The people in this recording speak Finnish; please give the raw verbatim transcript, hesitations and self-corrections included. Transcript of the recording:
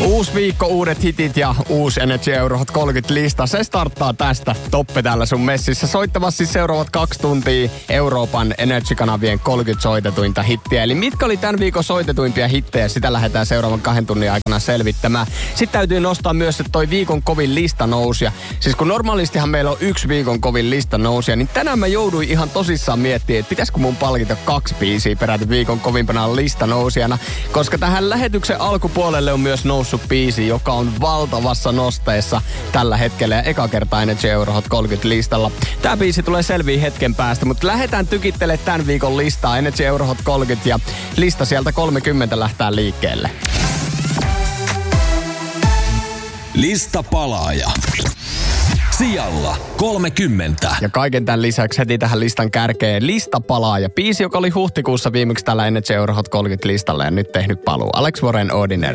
Uusi viikko, uudet hitit ja uusi Energy Euro Hot kolmekymmentä lista. Se starttaa tästä. Toppe täällä sun messissä. Soittamassa siis seuraavat kaksi tuntia Euroopan Energy-kanavien kolmekymmentä soitetuinta hittiä. Eli mitkä oli tämän viikon soitetuimpia hittejä? Sitä lähdetään seuraavan kahden tunnin aikana selvittämään. Sitten täytyy nostaa myös, että toi viikon kovin lista nousi. Siis kun normaalistihan meillä on yksi viikon kovin lista nousi, niin tänään mä jouduin ihan tosissaan miettimään, että pitäisikö mun palkita kaksi biisiä peräti viikon kovimpana lista nousijana. Koska tähän lähetyksen alkupuolelle on myös noussut biisi, joka on valtavassa nosteessa tällä hetkellä ja eka kertaa Energy Euro Hot kolmekymmentä listalla. Tää biisi tulee selviä hetken päästä, mutta lähdetään tykittelemään tämän viikon listaa Energy Euro Hot kolmekymmentä ja lista sieltä kolmekymmentä lähtää liikkeelle. Listapalaaja. Sijalla kolmekymmentä. Ja kaiken tämän lisäksi heti tähän listan kärkeen listapalaaja. Biisi, joka oli huhtikuussa viimeksi tällä Energy Euro Hot kolmekymmentä listalla ja nyt tehnyt paluu. Alex Warren, Ordinary.